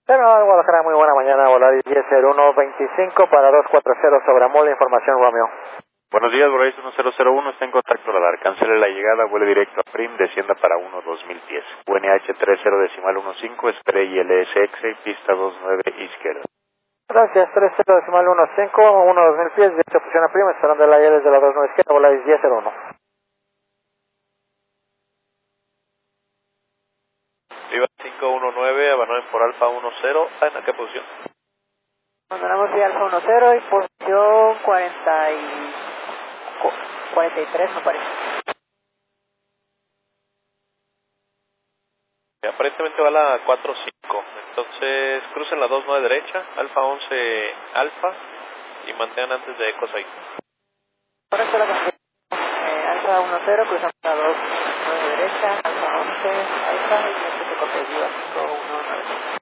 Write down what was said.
Terminal Guadalajara, muy buena mañana, Volaris 100125 para 240 sobre Amol, información Romeo. Buenos días, Volaris 1001, está en contacto radar. Cancele la llegada, vuele directo a Prim, descienda para 1-2010. UNH 30.15, espere ILSX, pista 29 izquierda. Gracias, 30.15, 1-2010, directo fusión a Prim, esperando el aire desde la 29 izquierda, Volaris 1001. Viva 519, abandonen por Alfa 10, ¿en qué posición? Abandonamos de Alfa 10 y posición 43 me parece. Aparentemente va a la 45, entonces crucen la 29 derecha, Alfa 11 Alfa y mantengan antes de Ecos ahí. Correcto, la canción. Alfa 10, cruzamos la 29 derecha, Alfa 11 Alfa y este se corte Viva 519.